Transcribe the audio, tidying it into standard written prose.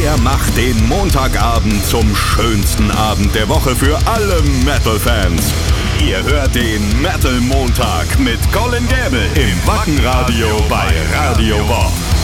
Der macht den Montagabend zum schönsten Abend der Woche für alle Metal-Fans. Ihr hört den Metal Montag mit Colin Gäbel im Wackenradio bei Radio Bob.